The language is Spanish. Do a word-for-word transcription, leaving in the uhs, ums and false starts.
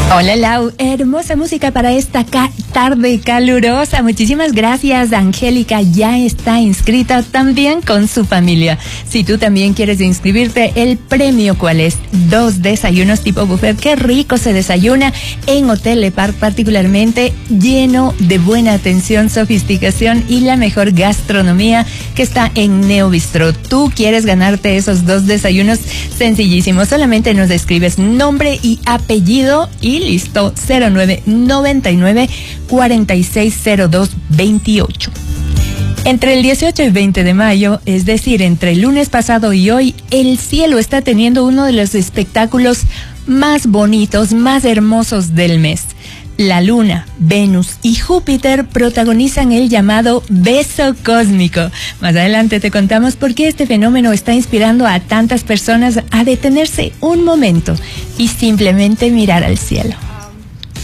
Hola Lau, hermosa música para esta ca tarde calurosa. Muchísimas gracias. Angélica ya está inscrita también con su familia. Si tú también quieres inscribirte, el premio ¿cuál es? Dos desayunos tipo buffet. Qué rico se desayuna en Hotel Le Parc, particularmente lleno de buena atención, sofisticación y la mejor gastronomía que está en Neo Bistro. Tú quieres ganarte esos dos desayunos, sencillísimo. Solamente nos escribes nombre y apellido y listo. Cero nueve noventa y nueve cuarenta y seis cero dos veintiocho. Entre el dieciocho y veinte de mayo, es decir, entre el lunes pasado y hoy, el cielo está teniendo uno de los espectáculos más bonitos, más hermosos del mes. La Luna, Venus y Júpiter protagonizan el llamado beso cósmico. Más adelante te contamos por qué este fenómeno está inspirando a tantas personas a detenerse un momento y simplemente mirar al cielo.